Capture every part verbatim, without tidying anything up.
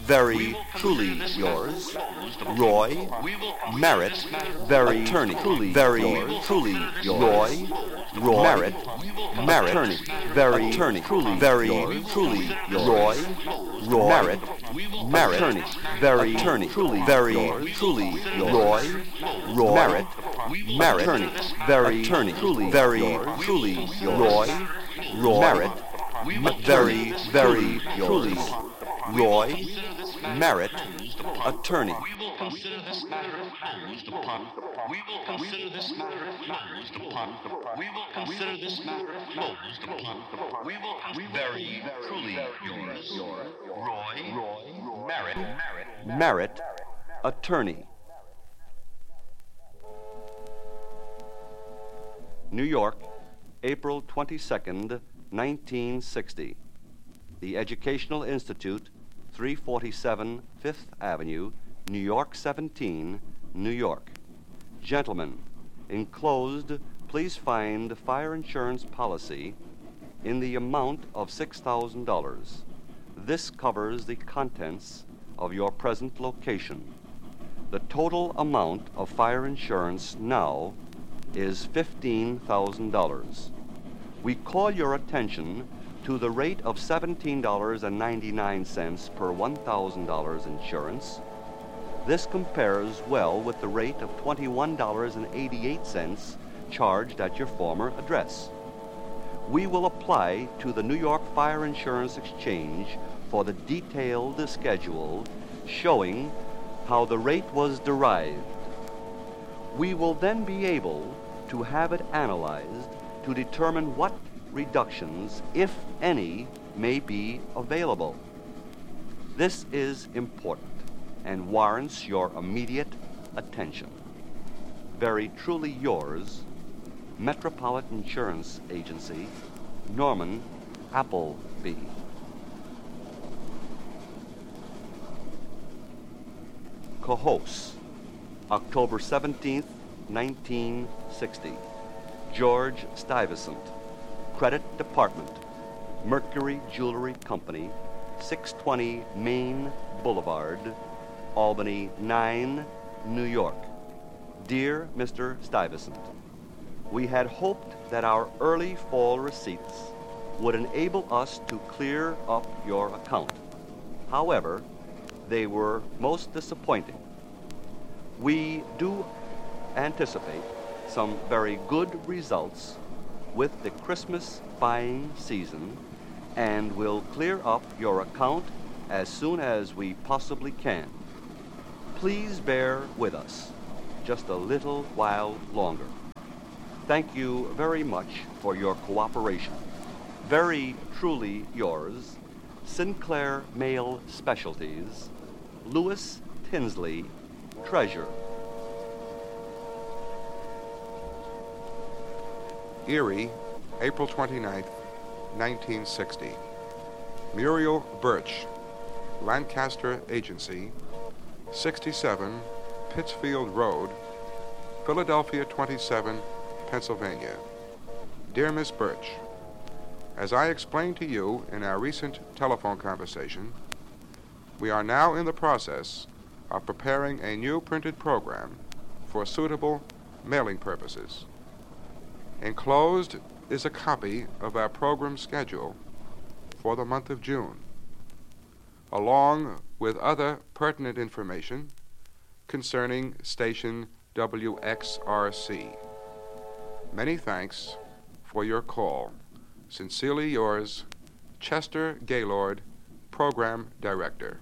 very truly yours, Roy Merritt, very attorney, truly, very truly yours, Roy, Roy Merritt, Merritt, attorney, very attorney, truly, very truly yours, Roy, Roy Merritt, Merritt, attorney, very attorney, truly, very truly yours, Roy, Roy Merritt, Merritt, attorney, very attorney, truly, very truly yours, Roy, Roy Merritt, very, very truly, Roy Merritt, attorney. We will consider this matter closed upon. We will consider this matter closed upon. We will consider this matter closed upon. We will very truly yours, Roy Merritt. Merritt, attorney. New York, April twenty-second, nineteen sixty. The Educational Institute, three forty-seven Fifth Avenue, New York seventeen, New York. Gentlemen, enclosed, please find fire insurance policy in the amount of six thousand dollars. This covers the contents of your present location. The total amount of fire insurance now is fifteen thousand dollars. We call your attention to the rate of seventeen dollars and ninety-nine cents per one thousand dollars insurance. This compares well with the rate of twenty-one dollars and eighty-eight cents charged at your former address. We will apply to the New York Fire Insurance Exchange for the detailed schedule showing how the rate was derived. We will then be able to have it analyzed to determine what reductions, if any, may be available. This is important and warrants your immediate attention. Very truly yours, Metropolitan Insurance Agency, Norman Appleby. Cohoes, October seventeenth, nineteen sixty. George Stuyvesant, Credit Department, Mercury Jewelry Company, six twenty Main Boulevard, Albany nine, New York. Dear Mister Stuyvesant, we had hoped that our early fall receipts would enable us to clear up your account. However, they were most disappointing. We do anticipate some very good results with the Christmas buying season and will clear up your account as soon as we possibly can. Please bear with us just a little while longer. Thank you very much for your cooperation. Very truly yours, Sinclair Mail Specialties, Louis Tinsley, Treasurer. Erie, April twenty-ninth, nineteen sixty. Muriel Birch, Lancaster Agency, sixty-seven Pittsfield Road, Philadelphia twenty-seven, Pennsylvania. Dear Miss Birch, as I explained to you in our recent telephone conversation, we are now in the process of preparing a new printed program for suitable mailing purposes. Enclosed is a copy of our program schedule for the month of June, along with other pertinent information concerning station W X R C. Many thanks for your call. Sincerely yours, Chester Gaylord, Program Director.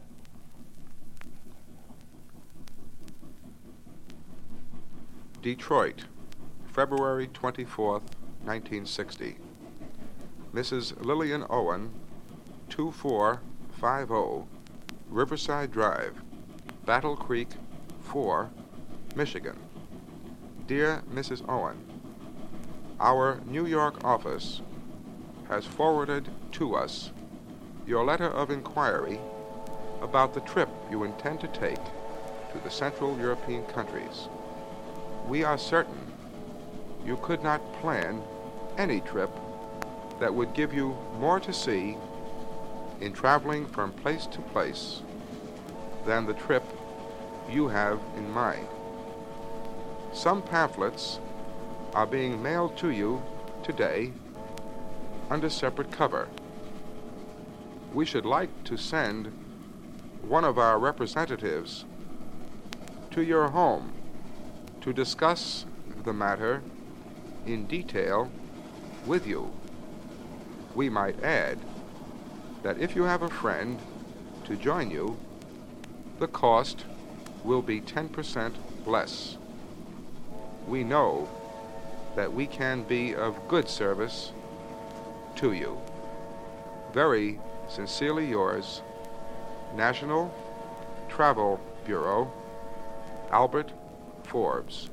Detroit, February twenty-fourth, nineteen sixty. Missus Lillian Owen, two four five zero Riverside Drive, Battle Creek, four, Michigan. Dear Missus Owen, our New York office has forwarded to us your letter of inquiry about the trip you intend to take to the Central European countries. We are certain you could not plan any trip that would give you more to see in traveling from place to place than the trip you have in mind. Some pamphlets are being mailed to you today under separate cover. We should like to send one of our representatives to your home to discuss the matter in detail with you. We might add that if you have a friend to join you, the cost will be ten percent less. We know that we can be of good service to you. Very sincerely yours, National Travel Bureau, Albert Forbes.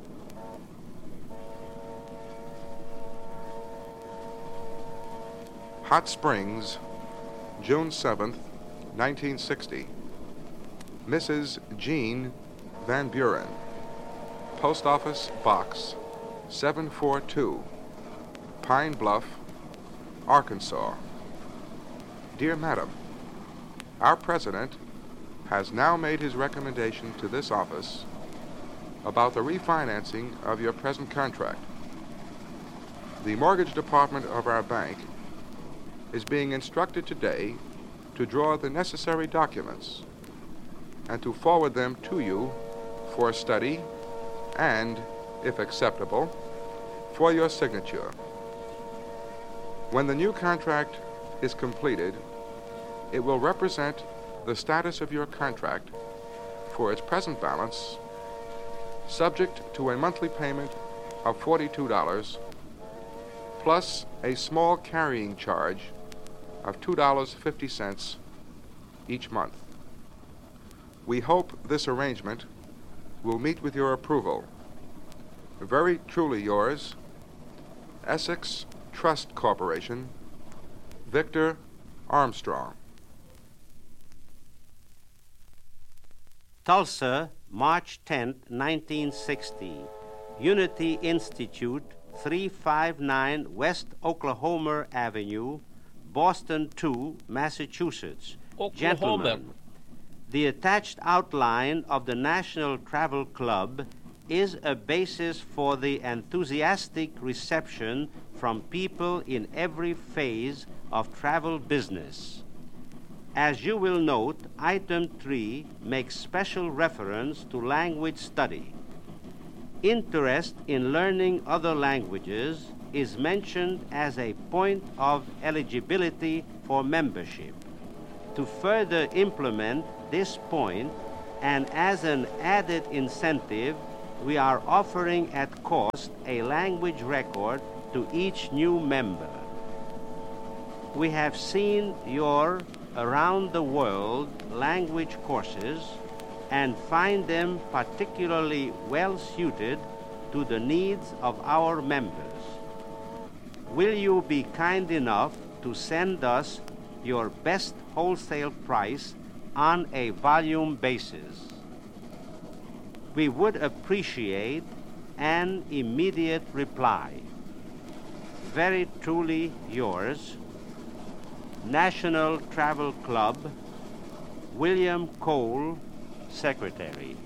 Hot Springs, June seventh, nineteen sixty. Missus Jean Van Buren, Post Office Box seven forty-two, Pine Bluff, Arkansas. Dear Madam, our President has now made his recommendation to this office about the refinancing of your present contract. The mortgage department of our bank is being instructed today to draw the necessary documents and to forward them to you for study and, if acceptable, for your signature. When the new contract is completed, it will represent the status of your contract for its present balance, subject to a monthly payment of forty-two dollars, plus a small carrying charge of two dollars and fifty cents each month. We hope this arrangement will meet with your approval. Very truly yours, Essex Trust Corporation, Victor Armstrong. Tulsa, March tenth, nineteen sixty. Unity Institute, three fifty-nine West Oklahoma Avenue, Boston two, Massachusetts. Oklahoma. Gentlemen, the attached outline of the National Travel Club is a basis for the enthusiastic reception from people in every phase of travel business. As you will note, item three makes special reference to language study. Interest in learning other languages is mentioned as a point of eligibility for membership. To further implement this point, and as an added incentive, we are offering at cost a language record to each new member. We have seen your around the world language courses and find them particularly well suited to the needs of our members. Will you be kind enough to send us your best wholesale price on a volume basis? We would appreciate an immediate reply. Very truly yours, National Travel Club, William Cole, Secretary.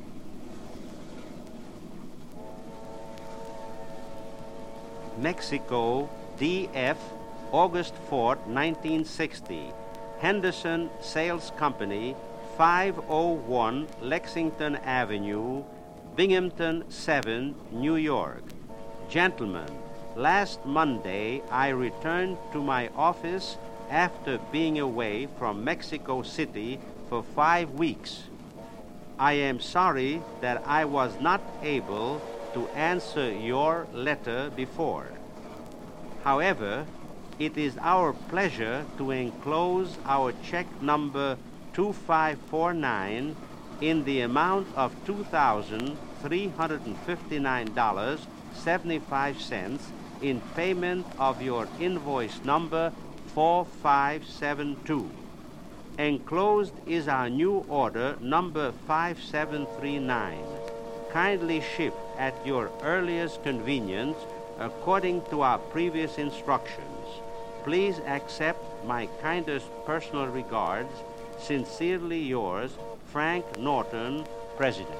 Mexico, D F, August fourth, nineteen sixty. Henderson Sales Company, five oh one Lexington Avenue, Binghamton seven, New York. Gentlemen, last Monday I returned to my office after being away from Mexico City for five weeks. I am sorry that I was not able to answer your letter before. However, it is our pleasure to enclose our check number two five four nine in the amount of two thousand three hundred fifty-nine dollars and seventy-five cents in payment of your invoice number four five seven two. Enclosed is our new order number five seven three nine. Kindly ship at your earliest convenience according to our previous instructions. Please accept my kindest personal regards. Sincerely yours, Frank Norton, President.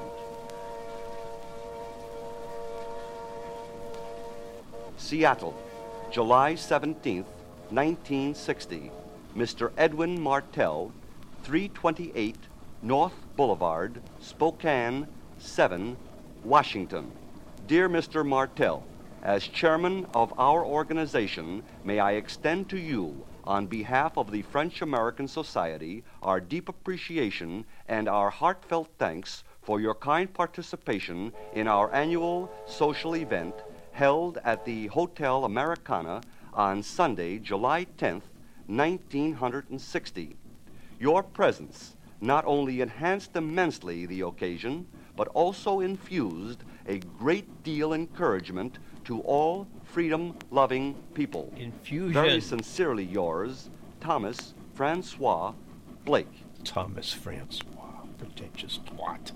Seattle, July seventeenth, nineteen sixty. Mister Edwin Martell, three twenty-eight North Boulevard, Spokane, seven, Washington. Dear Mister Martell, as chairman of our organization, may I extend to you, on behalf of the French-American Society, our deep appreciation and our heartfelt thanks for your kind participation in our annual social event held at the Hotel Americana on Sunday, July tenth, nineteen sixty. Your presence not only enhanced immensely the occasion, but also infused a great deal encouragement to all freedom-loving people. Infusion. Very sincerely yours, Thomas Francois Blake. Thomas Francois, pretentious twat.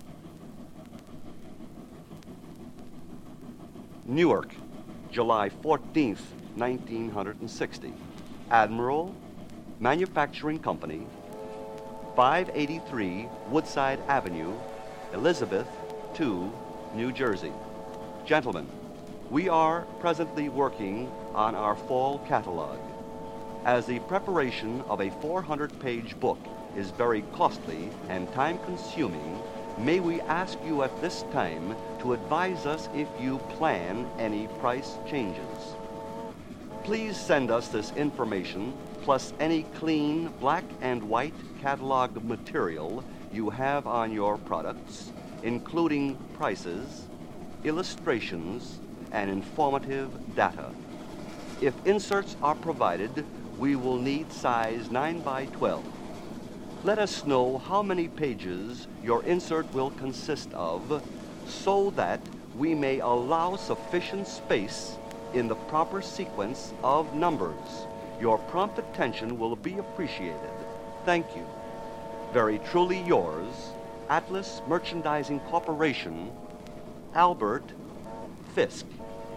Newark, July fourteenth, nineteen sixty. Admiral Manufacturing Company, five eighty-three Woodside Avenue, Elizabeth, two, New Jersey. Gentlemen, we are presently working on our fall catalog. As the preparation of a four hundred page book is very costly and time-consuming, may we ask you at this time to advise us if you plan any price changes. Please send us this information plus any clean black and white catalog material you have on your products, including prices, illustrations, and informative data. If inserts are provided, we will need size nine by twelve. Let us know how many pages your insert will consist of so that we may allow sufficient space in the proper sequence of numbers. Your prompt attention will be appreciated. Thank you. Very truly yours, Atlas Merchandising Corporation, Albert Fisk.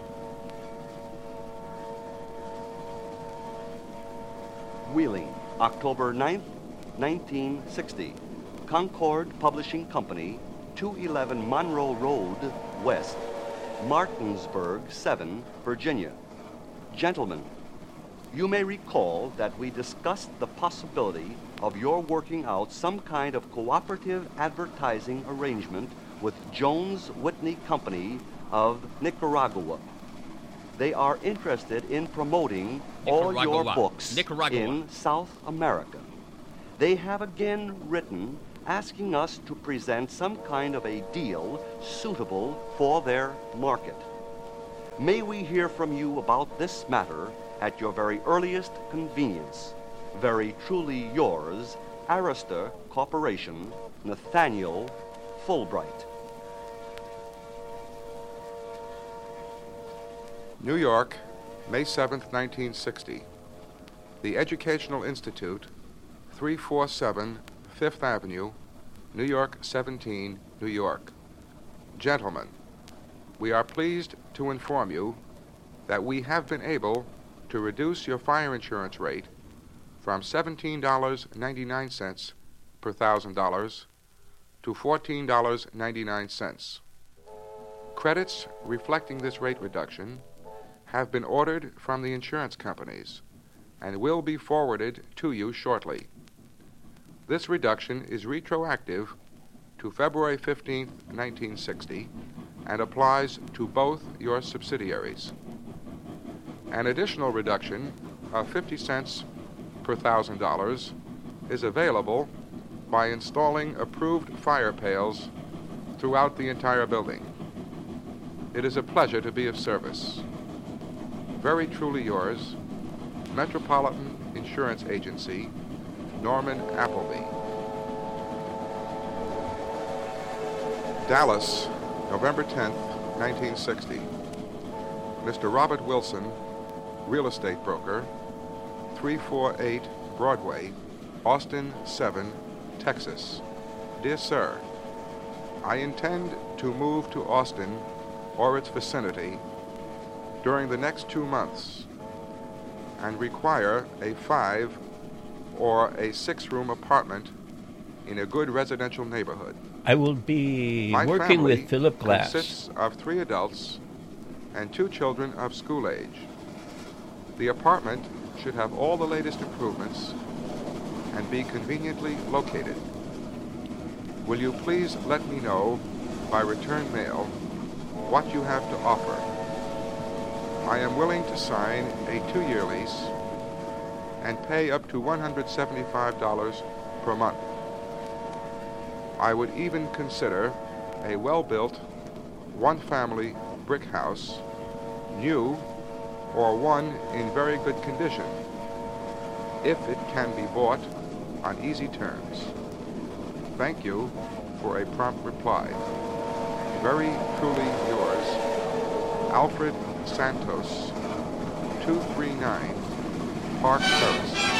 Wheeling, October ninth, nineteen sixty. Concord Publishing Company, two eleven Monroe Road, West, Martinsburg, seven, Virginia. Gentlemen, you may recall that we discussed the possibility of your working out some kind of cooperative advertising arrangement with Jones Whitney Company of Nicaragua. They are interested in promoting all your books Nicaragua. in South America. They have again written asking us to present some kind of a deal suitable for their market. May we hear from you about this matter at your very earliest convenience. Very truly yours, Arista Corporation, Nathaniel Fulbright. New York, May seventh, nineteen sixty. The Educational Institute, three forty-seven Fifth Avenue, New York seventeen, New York. Gentlemen, we are pleased to inform you that we have been able to reduce your fire insurance rate from seventeen dollars and ninety-nine cents per thousand dollars to fourteen dollars and ninety-nine cents. Credits reflecting this rate reduction have been ordered from the insurance companies and will be forwarded to you shortly. This reduction is retroactive to February fifteenth, nineteen sixty, and applies to both your subsidiaries. An additional reduction of fifty cents per thousand dollars is available by installing approved fire pails throughout the entire building. It is a pleasure to be of service. Very truly yours, Metropolitan Insurance Agency, Norman Appleby. Dallas, November tenth, nineteen sixty. Mister Robert Wilson, real estate broker, three forty-eight Broadway, Austin, seven, Texas. Dear Sir, I intend to move to Austin or its vicinity during the next two months. and require a five or a six-room apartment in a good residential neighborhood. I will be My working family with Philip Glass. consists of three adults and two children of school age. The apartment should have all the latest improvements and be conveniently located. Will you please let me know by return mail what you have to offer? I am willing to sign a two-year lease and pay up to one hundred seventy-five dollars per month. I would even consider a well-built, one-family brick house, new or one in very good condition, if it can be bought on easy terms. Thank you for a prompt reply. Very truly yours, Alfred Santos, two three nine Park Terrace.